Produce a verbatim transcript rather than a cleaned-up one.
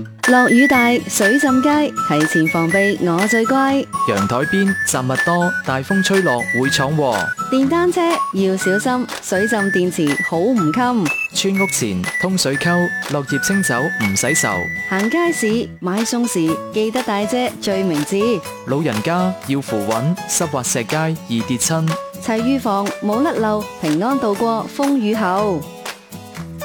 落雨大，水浸街，提前防備我最乖。 陽台邊雜物多，大風吹落會闖禍。 電單車要小心，水浸電池好唔襟。 村屋前通水溝，落葉清走唔使愁。 行街市買餸時記得帶遮最明智。 老人家要扶穩，濕滑石階易跌親。 齊預防冇甩漏，平安度過風雨後。